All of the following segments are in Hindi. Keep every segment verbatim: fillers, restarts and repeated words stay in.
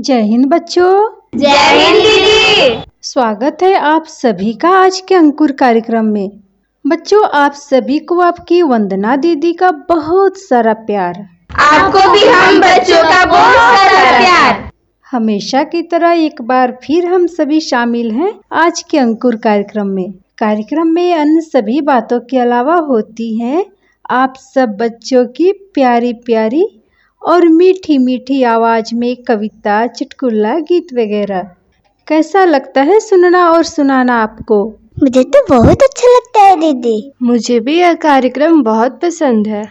जय हिंद बच्चों। जय हिंद दीदी। स्वागत है आप सभी का आज के अंकुर कार्यक्रम में। बच्चों, आप सभी को आपकी वंदना दीदी का बहुत सारा प्यार। आपको भी हम बच्चों का बहुत सारा प्यार। हमेशा की तरह एक बार फिर हम सभी शामिल हैं आज के अंकुर कार्यक्रम में। कार्यक्रम में अन्य सभी बातों के अलावा होती हैं आप सब बच्चों की प्यारी प्यारी और मीठी मीठी आवाज में कविता, चुटकुला, गीत वगैरह। कैसा लगता है सुनना और सुनाना आपको? मुझे तो बहुत अच्छा लगता है दीदी। मुझे भी यह कार्यक्रम बहुत पसंद है।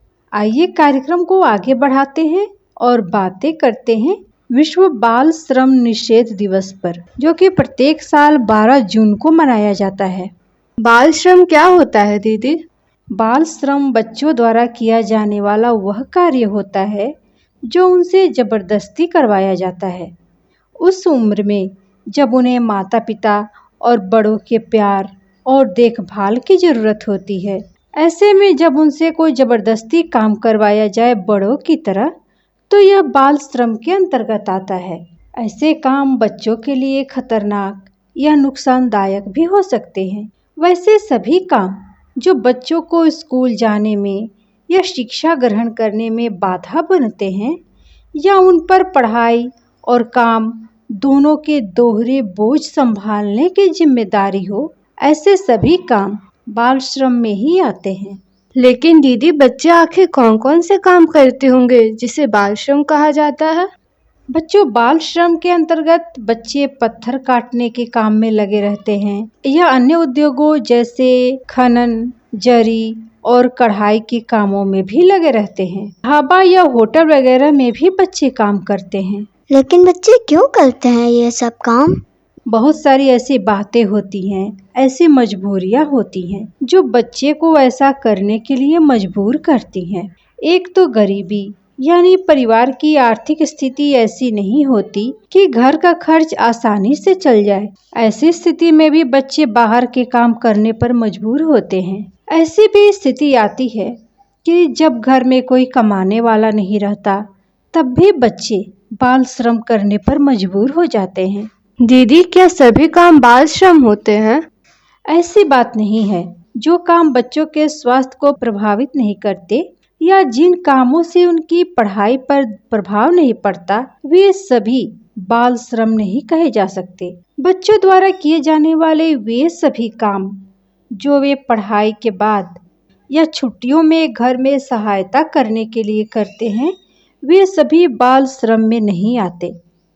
आइए कार्यक्रम को आगे बढ़ाते हैं और बातें करते हैं विश्व बाल श्रम निषेध दिवस पर, जो कि प्रत्येक साल बारह जून को मनाया जाता है। बाल श्रम क्या होता है दीदी? बाल श्रम बच्चों द्वारा किया जाने वाला वह कार्य होता है जो उनसे जबरदस्ती करवाया जाता है, उस उम्र में जब उन्हें माता पिता और बड़ों के प्यार और देखभाल की ज़रूरत होती है। ऐसे में जब उनसे कोई ज़बरदस्ती काम करवाया जाए बड़ों की तरह, तो यह बाल श्रम के अंतर्गत आता है। ऐसे काम बच्चों के लिए खतरनाक या नुकसानदायक भी हो सकते हैं। वैसे सभी काम जो बच्चों को स्कूल जाने में या शिक्षा ग्रहण करने में बाधा बनते हैं या उन पर पढ़ाई और काम दोनों के दोहरे बोझ संभालने की जिम्मेदारी हो, ऐसे सभी काम बाल श्रम में ही आते हैं। लेकिन दीदी, बच्चे आखिर कौन कौन से काम करते होंगे जिसे बाल श्रम कहा जाता है? बच्चों, बाल श्रम के अंतर्गत बच्चे पत्थर काटने के काम में लगे रहते हैं या अन्य उद्योगों जैसे खनन, जरी और कढ़ाई के कामों में भी लगे रहते हैं। ढाबा या होटल वगैरह में भी बच्चे काम करते हैं। लेकिन बच्चे क्यों करते हैं ये सब काम? बहुत सारी ऐसी बातें होती हैं, ऐसी मजबूरियां होती हैं जो बच्चे को ऐसा करने के लिए मजबूर करती हैं। एक तो गरीबी, यानी परिवार की आर्थिक स्थिति ऐसी नहीं होती कि घर का खर्च आसानी से चल जाए। ऐसी स्थिति में भी बच्चे बाहर के काम करने पर मजबूर होते हैं। ऐसी भी स्थिति आती है कि जब घर में कोई कमाने वाला नहीं रहता, तब भी बच्चे बाल श्रम करने पर मजबूर हो जाते हैं। दीदी, क्या सभी काम बाल श्रम होते हैं? ऐसी बात नहीं है। जो काम बच्चों के स्वास्थ्य को प्रभावित नहीं करते या जिन कामों से उनकी पढ़ाई पर प्रभाव नहीं पड़ता, वे सभी बाल श्रम नहीं कहे जा सकते। बच्चों द्वारा किए जाने वाले वे सभी काम जो वे पढ़ाई के बाद या छुट्टियों में घर में सहायता करने के लिए करते हैं, वे सभी बाल श्रम में नहीं आते।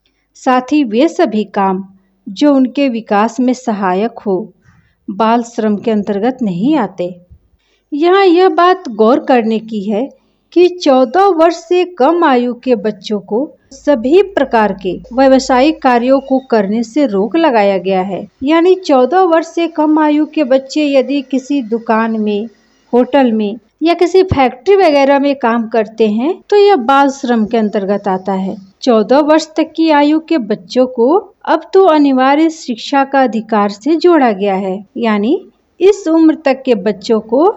साथ ही वे सभी काम जो उनके विकास में सहायक हो, बाल श्रम के अंतर्गत नहीं आते। यहाँ यह बात गौर करने की है कि चौदह वर्ष से कम आयु के बच्चों को सभी प्रकार के व्यावसायिक कार्यों को करने से रोक लगाया गया है। यानी चौदह वर्ष से कम आयु के बच्चे यदि किसी दुकान में, होटल में या किसी फैक्ट्री वगैरह में काम करते हैं, तो यह बाल श्रम के अंतर्गत आता है। चौदह वर्ष तक की आयु के बच्चों को अब तो अनिवार्य शिक्षा का अधिकार से जोड़ा गया है। यानी इस उम्र तक के बच्चों को